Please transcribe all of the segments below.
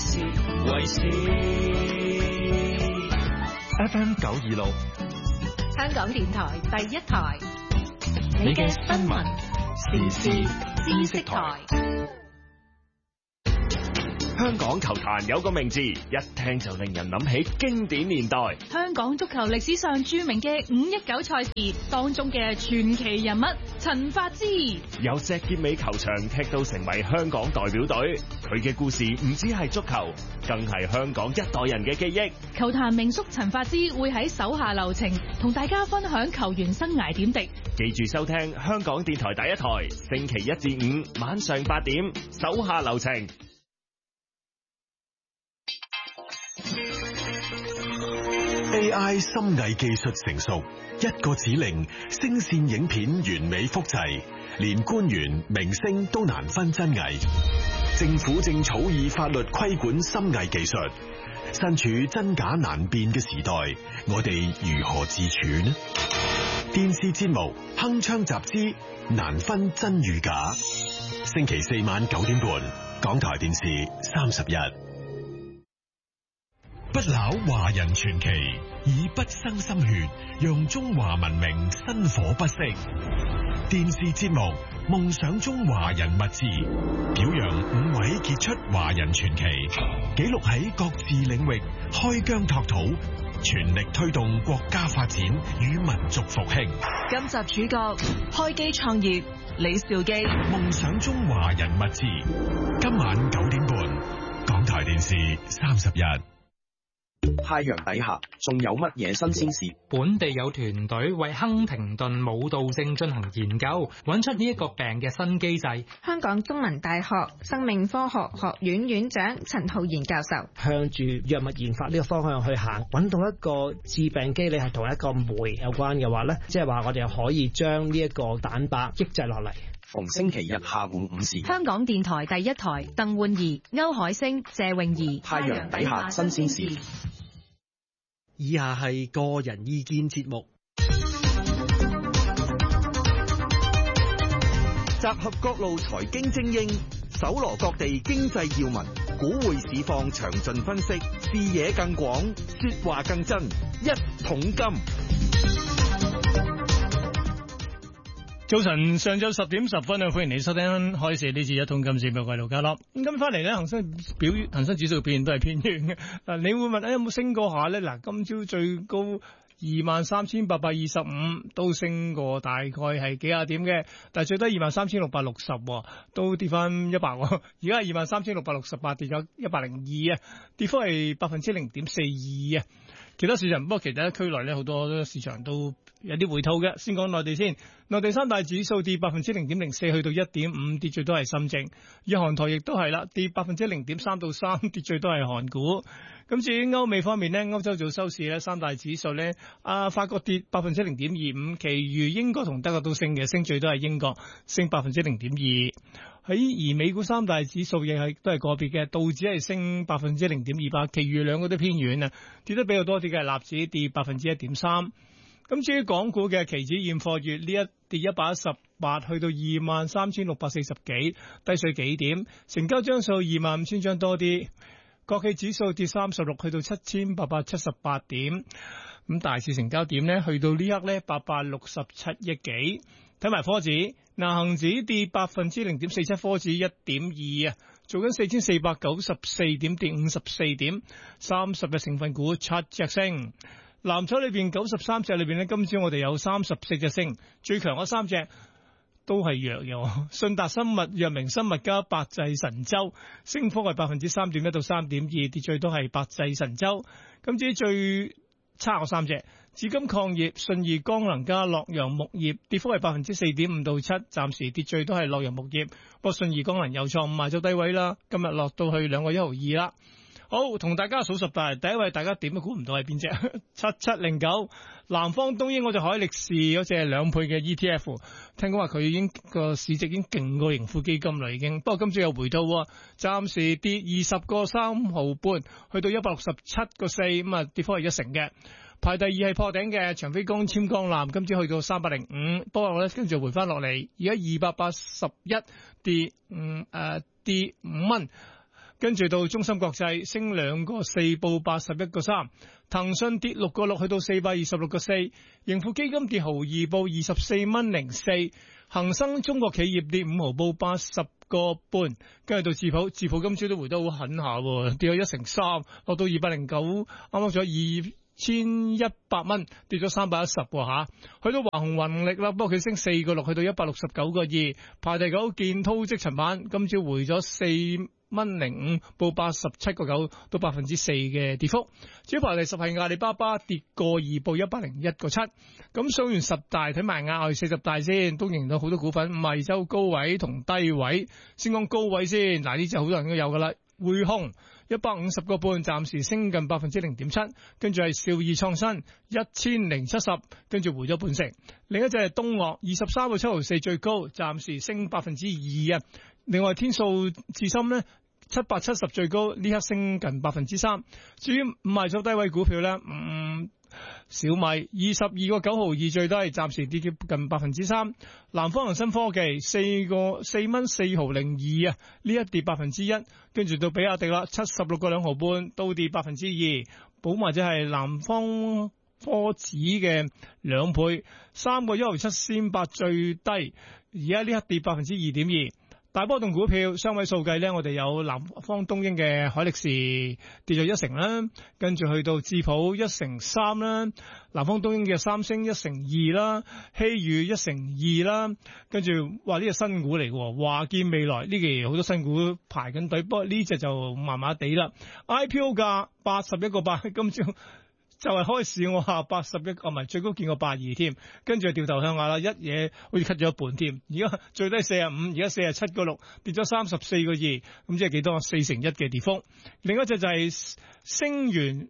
事為事。 FM 926， 香港電台第一台， 你嘅新聞時事知識台。 香港球壇有個名字，一聽就令人諗起經典年代。 香港足球歷史上著名嘅519賽事當中嘅傳奇人物陳發枝， 由石硤尾球場踢到成為香港代表隊，佢嘅故事唔止係足球，更係香港一代人嘅記憶。 球壇名宿陳發枝會喺手下留情，同大家分享球員生涯點滴。 記住收聽香港電台第一台，星期一至五晚上8點，手下留情。 AI 深偽技術成熟，一個指令，聲線影片完美複製，連官員、明星都難分真偽。政府正草擬法律規管深偽技術，身處真假難辨嘅時代，我哋如何自處呢？電視節目《鏗鏘集之難分真與假》，星期4晚9點半，港台電視31。不朽華人傳奇，以不生心血，讓中華文明薪火不息。電視節目《夢想中華人物誌》，表揚5位傑出華人傳奇，記錄喺各自領域開疆拓土，全力推動國家發展與民族復興。 今集主角開機創業李兆基。 夢想中華人物誌，今晚9點半，港台電視31。 太陽底下仲有乜嘢新鮮事？ 本地有團隊為亨廷頓舞蹈症進行研究，揾出呢一個病嘅新機制。 香港中文大學生命科學學院院長陳浩然教授向住藥物研發呢個方向去行，揾到一個致病機理係同一個酶有關嘅話呢，即係話我哋可以將呢一個蛋白抑制落嚟。 逢星期日下午5時， 香港電台第一台，鄧煥儀、歐海星、謝泳儀。 太陽底下新鮮事。 以下係個人意見節目，集合各路財經精英，搜羅各地經濟要聞，股匯市況詳盡分析，視野更廣，說話更真，一桶金。 早晨，上晝10點10分啊！歡迎你收聽開市呢次一桶金節目，我係盧家樂。咁今翻嚟咧，恒生指數嘅表現都係偏軟嘅。嗱，你會問有冇升過下咧？嗱，今朝最高23,825，都升過大概係幾廿點嘅，但係最低23,660，都跌翻100。而家係23,668，跌咗102啊，跌幅係0.42%啊。其他市場，不過其他區內咧好多市場都有啲回吐嘅。先講內地先，內地三大指數跌0.04%，去到1.5，跌最多係深證。日韓台亦都係啦，跌0.3%到3%，跌最多係韓股。咁至於歐美方面呢，歐洲早收市咧，三大指數咧，法國跌0.25%，其餘英國同德國都升嘅，升最多係英國，升0.2%。而美股三大指數亦係都係個別嘅，道指係升0.28%，其餘兩個都偏軟啊，跌得比較多啲嘅納指跌1.3%。咁至於港股嘅期指現貨月呢一跌118，去到23,640幾，低水幾點，成交張數25,000張多啲。國企指數跌36，去到7,878點。咁大市成交點呢，去到呢刻呢867億幾。睇埋科指，恒指跌0.47%，科指1.2啊，做緊4,494點，跌54點，30隻成分股7隻升。藍籌裏邊93隻裏邊呢，今朝我哋有34隻升，最強嗰3隻都係弱嘅。信達生物、藥明生物加百濟神州，升幅係3.1%到3.2%，跌最多係百濟神州。今朝最差嗰3隻，紫金礦業、信義光能加洛陽木業，跌幅係4.5%到7%，暫時跌最多係洛陽木業。不過信義光能又創賣咗低位啦，今日落到去2個1毫2啦。好，同大家數十大，第一位大家點都估唔到係邊隻？7709南方東英嗰隻海力士嗰隻2倍嘅 ETF， 聽講話佢已經個市值已經勁過盈富基金啦，已經。不過今朝有回吐，暫時跌20個3毫半，去到167個4，咁啊跌幅係1成嘅。排第二係破頂嘅長飛光纖光纜，今朝去到305，不過咧跟住回翻落嚟，而家281跌5蚊。 跟住到中芯國際升2個4，報81個3。騰訊跌6個6，去到426個4。盈富基金跌毫2，報24蚊04。恒生中國企業跌5毫，報80個半。跟住到智普今朝都回得好狠下，跌咗1成3，落到209，啱啱咗2100蚊，跌咗310吓。去到華虹雲力啦，不過佢升4個6，去到169個2。排第9建滔積層板，今朝回咗4蚊05，報87個9，到4%嘅跌幅。至於排第10係阿里巴巴，跌個2，報101個7。咁數完10大，睇埋額外40大先，都認到好多股份，五十周高位同低位。先講高位先，嗱呢隻好多人都有噶啦，匯控150個半，暫時升近0.7%，跟住係兆易創新1070，跟住回咗半成。另一隻係東岳23個7毫4最高，暫時升2%啊。另外天數智深呢770最高，呢刻升近3%。至於五十周低位股票呢，小米22個9毫2最低，暫時跌近3%。南方恒生科技4蚊4毫02啊，呢一跌1%。跟住到比亞迪啦，76個2毫半，都跌2%。寶或者係南方科指嘅2倍，3個1毫7仙8最低，而家呢刻跌2.2%。大波動股票雙位數計呢，我哋有南方東英嘅海力士跌咗1成啦，跟住去到智普1成3啦，南方東英嘅三星1成2啦，希宇1成2啦，跟住話呢隻新股嚟嘅，華健未來呢期好多新股排緊隊，不過呢隻就麻麻地啦。IPO 價81個8，今朝就係開市我話81，唔係最高見過82添，跟住掉頭向下啦，一嘢好似 cut 咗一半添。而家最低45，而家47個6，跌咗34個2，咁即係幾多？4成1嘅跌幅。另一隻就係星源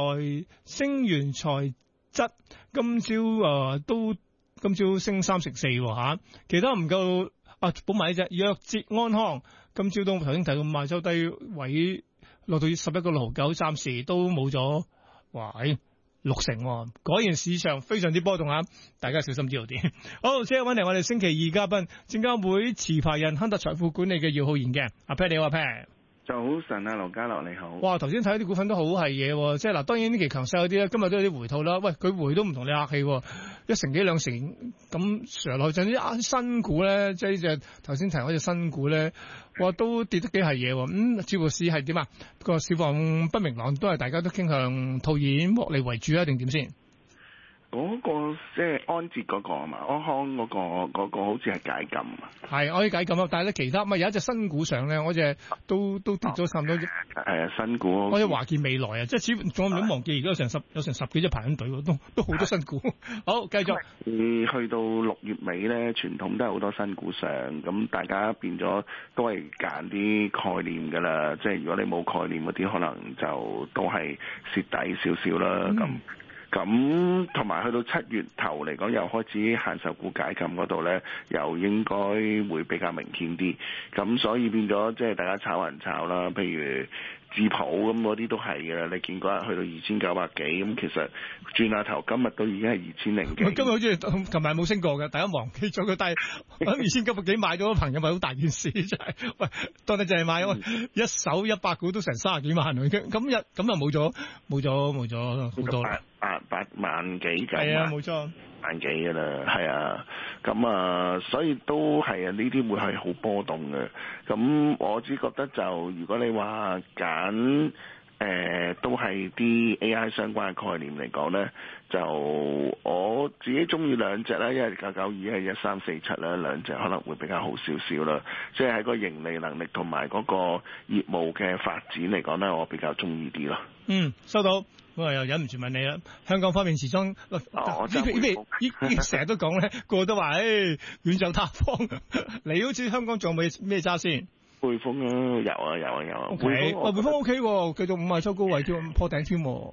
材質，今朝升3成4吓，其他唔夠啊，補埋呢隻藥捷安康，今朝都頭先提到賣周低位落到11個6毫9，暫時都冇咗。哇，6成果然市場非常之波動啊！大家小心知道啲。好，即係揾嚟我哋星期二嘉賓，證監會持牌人亨達財富管理嘅姚浩然嘅。阿 Pat 你好，阿 Pat。 早晨啊，羅家樂你好。 哇，頭先睇啲股份都好係嘢，即係嗱，當然呢期強勢嗰啲咧，今日都有啲回吐啦。喂，佢回都唔同你客氣，1成幾2成咁上落，就啲新股咧，即係呢隻頭先提嗰隻新股咧，哇，都跌得幾係嘢。似乎市係點啊？個市況不明朗，都係大家都傾向套現獲利為主啊，定點先？ 嗰個即係安捷嗰個啊嘛，安康嗰個好似係解禁啊。係， 可以解禁啊，但係咧其他咪有一隻新股上咧，嗰隻都跌咗差唔多。 新股。 嗰隻華健未來啊，即係似乎仲唔好忘記，而家有成十幾隻排緊隊喎，都好多新股。好，繼續。 去到6月尾咧，傳統都係好多新股上，咁大家變咗都係揀啲概念㗎啦。即係如果你冇概念嗰啲，可能就都係蝕底少少啦。咁同埋去到7月頭嚟講，又開始限售股解禁嗰度咧，又應該會比較明顯啲。咁所以變咗即係大家炒人炒啦，譬如智普咁嗰啲都係嘅啦。你見嗰日去到2900幾，咁其實轉下頭今日都已經係2000幾。 今日好似琴日冇升過嘅，大家忘記咗佢。但係喺2900幾買咗嘅朋友咪好大件事，真係。喂，當你淨係買一手100股都成30幾萬，咁又冇咗好多啦。 8萬幾咁， 係啊，冇錯， 萬幾㗎啦，係啊，咁所以都係啊，呢啲會係好波動嘅。咁我只覺得就如果你話揀都係啲 AI 相關嘅概念嚟講咧，就我自己中意兩隻啦，一係992，一係1347啦，兩隻可能會比較好少少啦。即係喺個盈利能力同埋嗰個業務嘅發展嚟講咧，我比較中意啲咯。 收到。我又忍唔住問你啦，香港方面始終呢成日都講咧，個個都話遠走他方。你好似香港仲有冇咩揸先？ 匯豐啊，有啊。 匯豐 OK 喎，繼續50周高位添，破頂添。係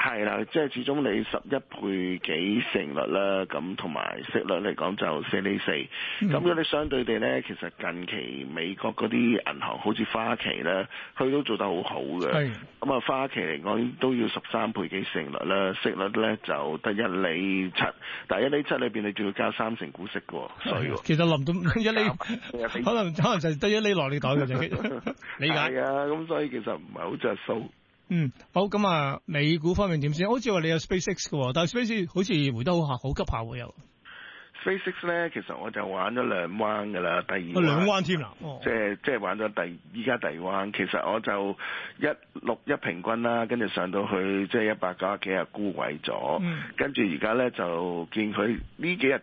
係啦，即係始終你11倍幾市盈率啦，咁同埋息率嚟講就4厘4。咁如果你相對地咧，其實近期美國嗰啲銀行好似花旗咧，佢都做得好好嘅。咁啊，花旗嚟講都要13倍幾市盈率啦，息率咧就得1厘7，但係1厘7裏邊你仲要交3成股息嘅，所以其實臨到1厘，可能就得1厘落你袋嘅啫。理解係啊，咁所以其實唔係好着數。 好，咁啊，美股方面點先？好似話你有 SpaceX 嘅，但係 SpaceX 好似回得好急下喎又。 SpaceX 咧，其實我就玩咗2彎㗎啦，第二彎 2彎添啦， 即係玩咗依家第二彎。其實我就161平均啦，跟住上到去即係190幾日沽位咗，跟住而家咧就見佢呢幾日